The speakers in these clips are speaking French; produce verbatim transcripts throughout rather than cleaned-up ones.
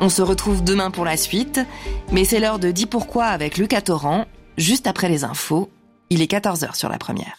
On se retrouve demain pour la suite, mais c'est l'heure de Dis pourquoi avec Lucas Torrent, juste après les infos. Il est quatorze heures sur la première.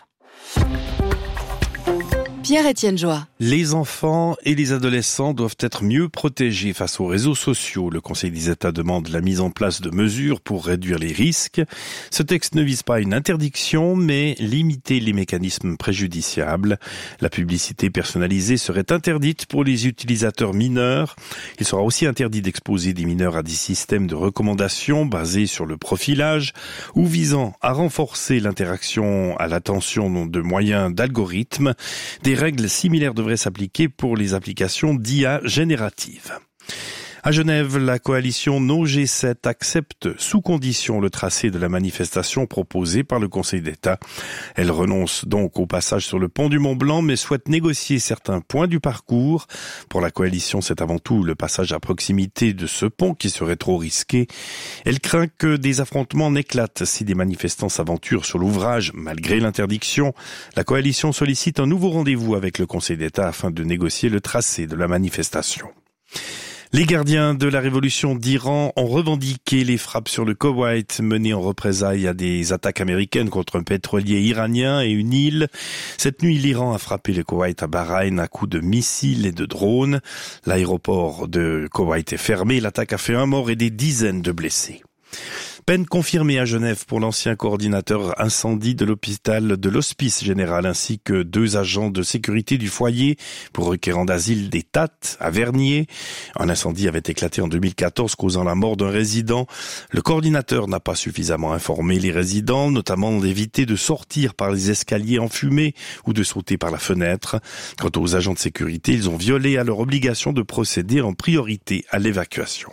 Pierre-Étienne Joie. Les enfants et les adolescents doivent être mieux protégés face aux réseaux sociaux. Le Conseil des États demande la mise en place de mesures pour réduire les risques. Ce texte ne vise pas une interdiction, mais limiter les mécanismes préjudiciables. La publicité personnalisée serait interdite pour les utilisateurs mineurs. Il sera aussi interdit d'exposer des mineurs à des systèmes de recommandation basés sur le profilage ou visant à renforcer l'interaction à l'attention de moyens d'algorithmes. Des règles similaires devraient s'appliquer pour les applications d'I A génératives. À Genève, la coalition No G sept accepte sous condition le tracé de la manifestation proposée par le Conseil d'État. Elle renonce donc au passage sur le pont du Mont-Blanc, mais souhaite négocier certains points du parcours. Pour la coalition, c'est avant tout le passage à proximité de ce pont qui serait trop risqué. Elle craint que des affrontements n'éclatent si des manifestants s'aventurent sur l'ouvrage, malgré l'interdiction. La coalition sollicite un nouveau rendez-vous avec le Conseil d'État afin de négocier le tracé de la manifestation. Les gardiens de la révolution d'Iran ont revendiqué les frappes sur le Koweït menées en représailles à des attaques américaines contre un pétrolier iranien et une île. Cette nuit, l'Iran a frappé le Koweït à Bahreïn à coups de missiles et de drones. L'aéroport de Koweït est fermé. L'attaque a fait un mort et des dizaines de blessés. Peine confirmée à Genève pour l'ancien coordinateur incendie de l'hôpital de l'Hospice Général ainsi que deux agents de sécurité du foyer pour requérant d'asile des Tattes à Vernier. Un incendie avait éclaté en deux mille quatorze causant la mort d'un résident. Le coordinateur n'a pas suffisamment informé les résidents, notamment d'éviter de sortir par les escaliers enfumés ou de sauter par la fenêtre. Quant aux agents de sécurité, ils ont violé à leur obligation de procéder en priorité à l'évacuation.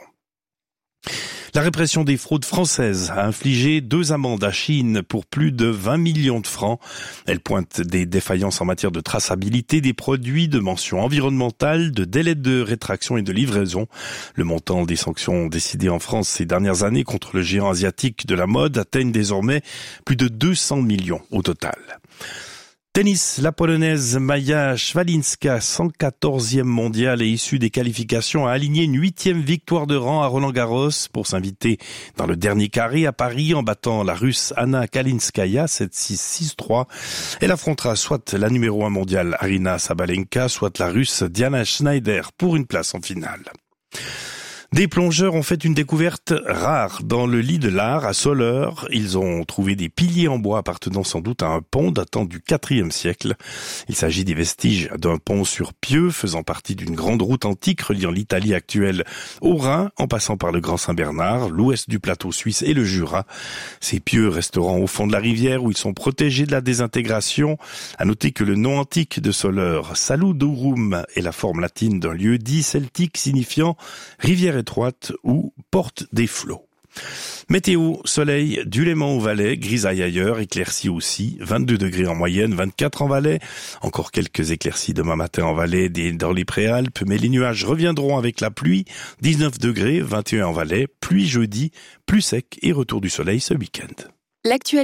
La répression des fraudes françaises a infligé deux amendes à Chine pour plus de vingt millions de francs. Elle pointe des défaillances en matière de traçabilité des produits, de mentions environnementales, de délais de rétraction et de livraison. Le montant des sanctions décidées en France ces dernières années contre le géant asiatique de la mode atteignent désormais plus de deux cents millions au total. Tennis, la Polonaise Maja Swalinska, cent quatorzième mondiale et issue des qualifications, a aligné une huitième victoire de rang à Roland-Garros pour s'inviter dans le dernier carré à Paris en battant la Russe Anna Kalinskaya sept six six trois. Elle affrontera soit la numéro un mondiale Aryna Sabalenka, soit la Russe Diana Schneider pour une place en finale. Des plongeurs ont fait une découverte rare dans le lit de l'Ar à Soleure. Ils ont trouvé des piliers en bois appartenant sans doute à un pont datant du quatrième siècle. Il s'agit des vestiges d'un pont sur pieux faisant partie d'une grande route antique reliant l'Italie actuelle au Rhin en passant par le Grand Saint-Bernard, l'ouest du plateau suisse et le Jura. Ces pieux resteront au fond de la rivière où ils sont protégés de la désintégration. À noter que le nom antique de Soleure, Saludorum, est la forme latine d'un lieu dit celtique signifiant rivière étroite ou porte des flots. Météo, soleil, du Léman au Valais, grisaille ailleurs, éclaircie aussi, vingt-deux degrés en moyenne, vingt-quatre en Valais, encore quelques éclaircies demain matin en Valais, dans les Préalpes, mais les nuages reviendront avec la pluie, dix-neuf degrés, vingt et un en Valais, pluie jeudi, plus sec et retour du soleil ce week-end. L'actualité.